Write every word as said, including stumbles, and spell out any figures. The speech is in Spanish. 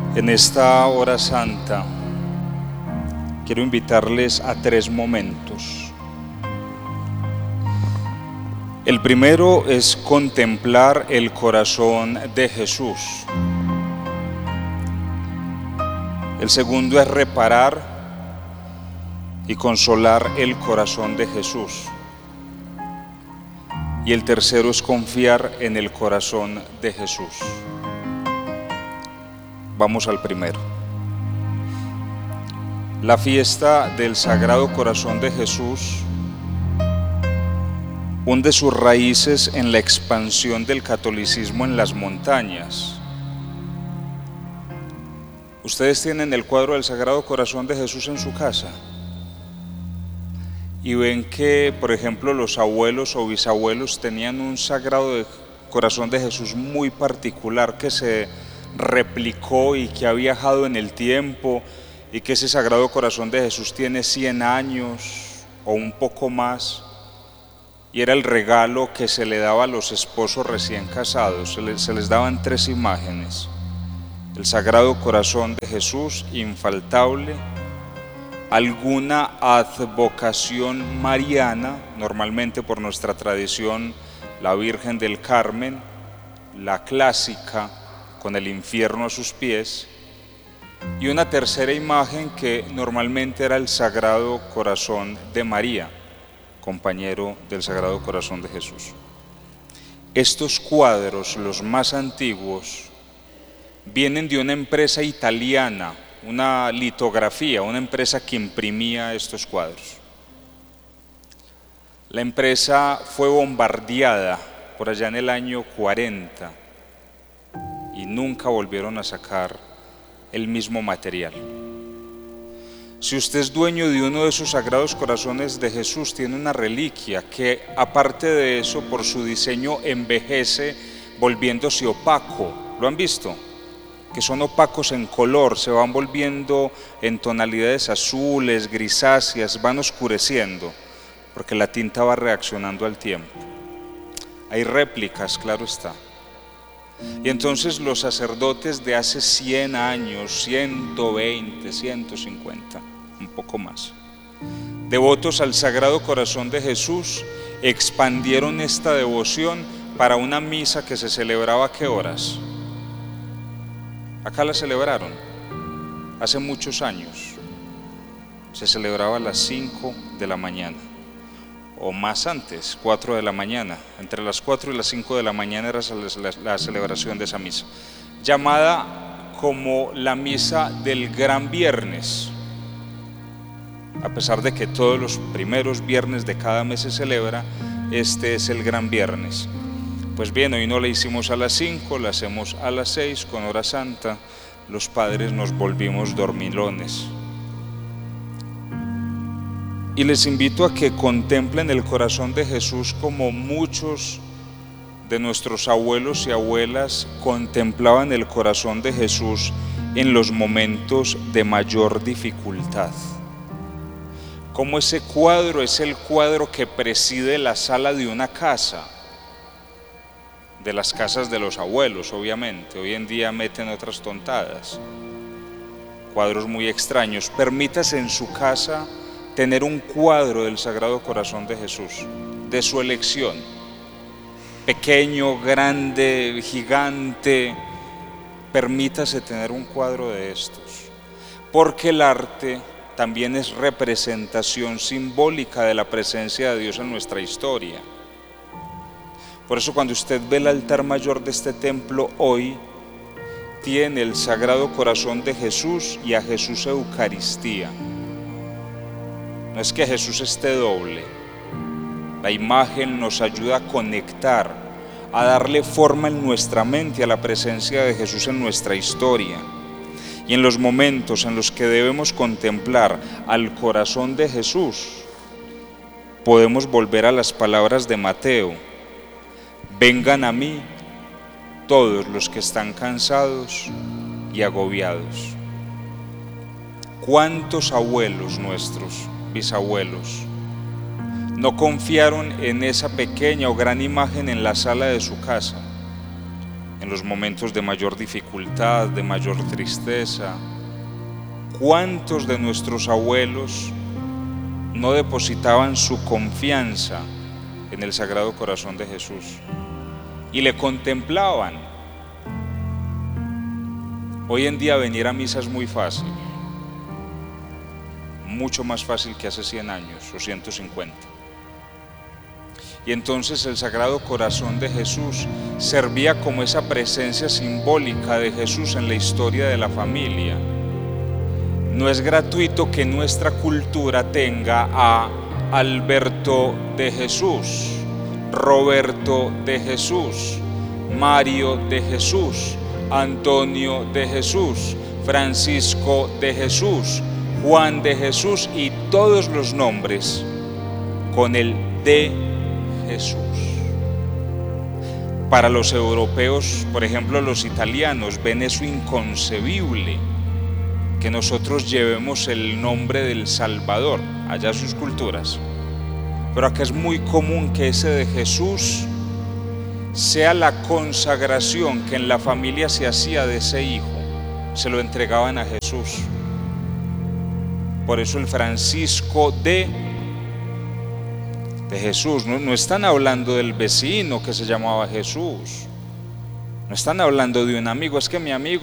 En esta hora santa quiero invitarles a tres momentos. El primero es contemplar el corazón de Jesús. El segundo es reparar y consolar el corazón de Jesús. Y el tercero es confiar en el corazón de Jesús. Vamos al primero. La fiesta del Sagrado Corazón de Jesús hunde sus raíces en la expansión del catolicismo en las montañas. Ustedes tienen el cuadro del Sagrado Corazón de Jesús en su casa y ven que, por ejemplo, los abuelos o bisabuelos tenían un Sagrado Corazón de Jesús muy particular que se replicó y que ha viajado en el tiempo, y que ese Sagrado Corazón de Jesús tiene cien años o un poco más, y era el regalo que se le daba a los esposos recién casados. Se les, se les daban tres imágenes: el Sagrado Corazón de Jesús infaltable, alguna advocación mariana, normalmente por nuestra tradición la Virgen del Carmen, la clásica con el infierno a sus pies, y una tercera imagen que normalmente era el Sagrado Corazón de María, compañero del Sagrado Corazón de Jesús. Estos cuadros, los más antiguos, vienen de una empresa italiana, una litografía, una empresa que imprimía estos cuadros. La empresa fue bombardeada por allá en el año cuarenta y nunca volvieron a sacar el mismo material. Si usted es dueño de uno de esos Sagrados Corazones de Jesús, tiene una reliquia que, aparte de eso, por su diseño envejece volviéndose opaco. ¿Lo han visto? Que son opacos en color, se van volviendo en tonalidades azules, grisáceas, van oscureciendo, porque la tinta va reaccionando al tiempo. Hay réplicas, claro está. Y entonces los sacerdotes de hace cien años, ciento veinte, ciento cincuenta, un poco más, devotos al Sagrado Corazón de Jesús, expandieron esta devoción para una misa que se celebraba ¿a qué horas? Acá la celebraron hace muchos años. Se celebraba a las cinco de la mañana, o más antes, cuatro de la mañana. Entre las cuatro y las cinco de la mañana era la celebración de esa misa, llamada como la misa del Gran Viernes, a pesar de que todos los primeros viernes de cada mes se celebra. Este es el Gran Viernes. Pues bien, hoy no la hicimos a las cinco, la hacemos a las seis con hora santa. Los padres nos volvimos dormilones. Y les invito a que contemplen el corazón de Jesús como muchos de nuestros abuelos y abuelas contemplaban el corazón de Jesús en los momentos de mayor dificultad. Como ese cuadro es el cuadro que preside la sala de una casa, de las casas de los abuelos, obviamente. Hoy en día meten otras tontadas, cuadros muy extraños. Permítase en su casa tener un cuadro del Sagrado Corazón de Jesús, de su elección, pequeño, grande, gigante. Permítase tener un cuadro de estos, porque el arte también es representación simbólica de la presencia de Dios en nuestra historia. Por eso, cuando usted ve el altar mayor de este templo hoy, tiene el Sagrado Corazón de Jesús y a Jesús Eucaristía. No es que Jesús esté doble. La imagen nos ayuda a conectar, a darle forma en nuestra mente a la presencia de Jesús en nuestra historia. Y en los momentos en los que debemos contemplar al corazón de Jesús, podemos volver a las palabras de Mateo: vengan a mí todos los que están cansados y agobiados. ¿Cuántos abuelos nuestros, bisabuelos, no confiaron en esa pequeña o gran imagen en la sala de su casa, en los momentos de mayor dificultad, de mayor tristeza. ¿Cuántos de nuestros abuelos no depositaban su confianza en el Sagrado Corazón de Jesús y le contemplaban? Hoy en día venir a misa es muy fácil, mucho más fácil que hace cien años o ciento cincuenta. Y entonces el Sagrado Corazón de Jesús servía como esa presencia simbólica de Jesús en la historia de la familia. No es gratuito que nuestra cultura tenga a Alberto de Jesús, Roberto de Jesús, Mario de Jesús, Antonio de Jesús, Francisco de Jesús, Juan de Jesús y todos los nombres con el de Jesús. Para los europeos, por ejemplo los italianos, ven eso inconcebible, que nosotros llevemos el nombre del Salvador, allá sus culturas. Pero acá es muy común que ese de Jesús sea la consagración que en la familia se hacía de ese hijo, se lo entregaban a Jesús. Por eso el Francisco de, de Jesús, no, no están hablando del vecino que se llamaba Jesús, no están hablando de un amigo, es que mi amigo